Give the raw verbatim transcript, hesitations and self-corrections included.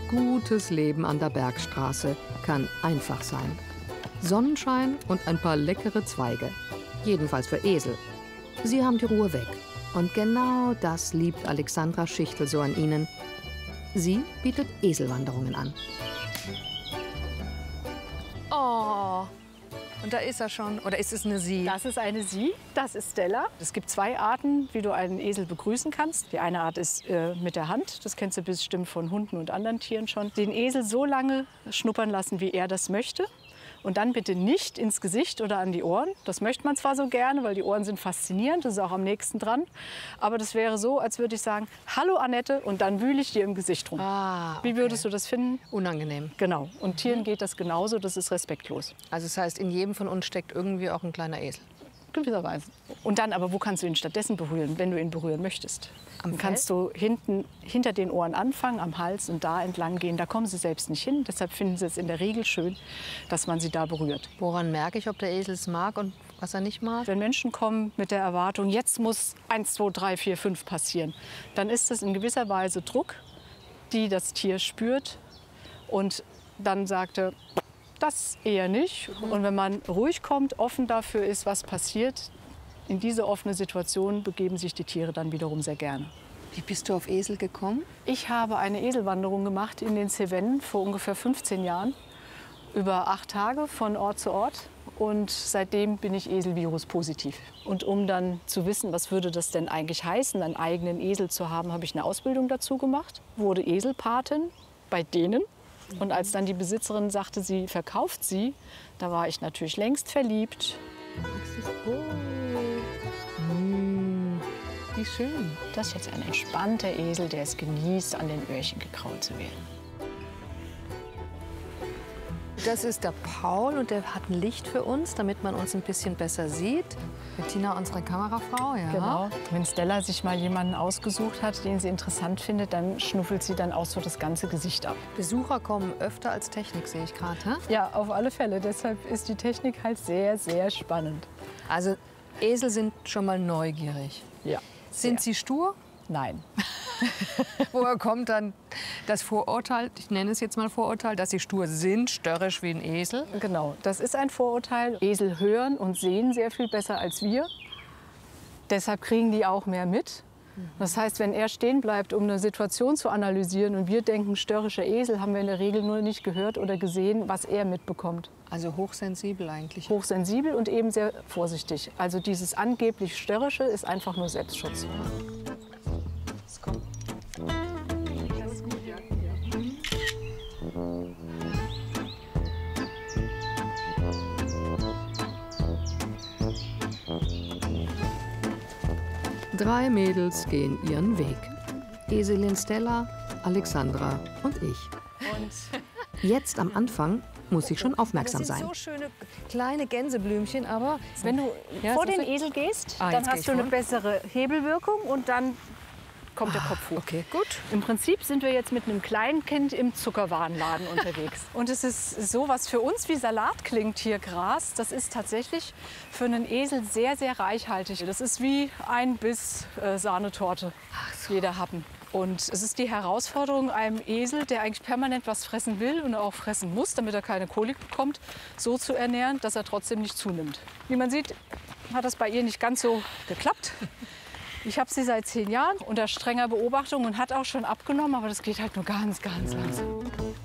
Gutes Leben an der Bergstraße kann einfach sein. Sonnenschein und ein paar leckere Zweige. Jedenfalls für Esel. Sie haben die Ruhe weg. Und genau das liebt Alexandra Schichtel so an ihnen. Sie bietet Eselwanderungen an. Oh, und da ist er schon. Oder ist es eine Sie? Das ist eine Sie, das ist Stella. Es gibt zwei Arten, wie du einen Esel begrüßen kannst. Die eine Art ist äh, mit der Hand. Das kennst du bestimmt von Hunden und anderen Tieren schon. Den Esel so lange schnuppern lassen, wie er das möchte. Und dann bitte nicht ins Gesicht oder an die Ohren. Das möchte man zwar so gerne, weil die Ohren sind faszinierend, das ist auch am nächsten dran. Aber das wäre so, als würde ich sagen, hallo Annette, und dann wühle ich dir im Gesicht rum. Ah, okay. Wie würdest du das finden? Unangenehm. Genau. Und Tieren geht das genauso, das ist respektlos. Also das heißt, in jedem von uns steckt irgendwie auch ein kleiner Esel. Gewisserweise. Und dann aber, wo kannst du ihn stattdessen berühren, wenn du ihn berühren möchtest? Am Dann kannst du hinten, hinter den Ohren anfangen, am Hals und da entlang gehen. Da kommen sie selbst nicht hin. Deshalb finden sie es in der Regel schön, dass man sie da berührt. Woran merke ich, ob der Esel es mag und was er nicht mag? Wenn Menschen kommen mit der Erwartung, jetzt muss eins, zwei, drei, vier, fünf passieren, dann ist es in gewisser Weise Druck, die das Tier spürt und dann sagte, das eher nicht. Und wenn man ruhig kommt, offen dafür ist, was passiert, in diese offene Situation begeben sich die Tiere dann wiederum sehr gerne. Wie bist du auf Esel gekommen? Ich habe eine Eselwanderung gemacht in den Cevennen vor ungefähr fünfzehn Jahren. Über acht Tage von Ort zu Ort. Und seitdem bin ich Eselvirus positiv. Und um dann zu wissen, was würde das denn eigentlich heißen, einen eigenen Esel zu haben, habe ich eine Ausbildung dazu gemacht. Wurde Eselpatin bei denen. Und als dann die Besitzerin sagte, sie verkauft sie, da war ich natürlich längst verliebt. Oh. Mm. Wie schön. Das ist jetzt ein entspannter Esel, der es genießt, an den Öhrchen gekrault zu werden. Das ist der Paul und der hat ein Licht für uns, damit man uns ein bisschen besser sieht. Bettina, unsere Kamerafrau, ja. Genau. Wenn Stella sich mal jemanden ausgesucht hat, den sie interessant findet, dann schnuffelt sie dann auch so das ganze Gesicht ab. Besucher kommen öfter als Technik, sehe ich gerade. Ja, auf alle Fälle. Deshalb ist die Technik halt sehr, sehr spannend. Also Esel sind schon mal neugierig. Ja. Sind sehr. sie stur? Nein. Woher kommt dann das Vorurteil, ich nenne es jetzt mal Vorurteil, dass sie stur sind, störrisch wie ein Esel? Genau, das ist ein Vorurteil. Esel hören und sehen sehr viel besser als wir. Deshalb kriegen die auch mehr mit. Das heißt, wenn er stehen bleibt, um eine Situation zu analysieren und wir denken, störrischer Esel, haben wir in der Regel nur nicht gehört oder gesehen, was er mitbekommt. Also hochsensibel eigentlich. Hochsensibel und eben sehr vorsichtig. Also dieses angeblich Störrische ist einfach nur Selbstschutz. Drei Mädels gehen ihren Weg. Eselin Stella, Alexandra und ich. Und Jetzt am Anfang muss ich schon aufmerksam das sind sein. so schöne kleine Gänseblümchen, aber Wenn du Ja, vor so den viel- Esel gehst, Ah, dann jetzt geh ich hast du eine vor. bessere Hebelwirkung und dann kommt der Kopf hoch. Okay, gut. Im Prinzip sind wir jetzt mit einem kleinen Kind im Zuckerwarenladen unterwegs. Und es ist so, was für uns wie Salat klingt hier Gras, das ist tatsächlich für einen Esel sehr, sehr reichhaltig. Das ist wie ein Biss äh, Sahnetorte, jeder Happen. Und es ist die Herausforderung, einem Esel, der eigentlich permanent was fressen will und auch fressen muss, damit er keine Kolik bekommt, so zu ernähren, dass er trotzdem nicht zunimmt. Wie man sieht, hat das bei ihr nicht ganz so geklappt. Ich habe sie seit zehn Jahren unter strenger Beobachtung und hat auch schon abgenommen, aber das geht halt nur ganz, ganz langsam.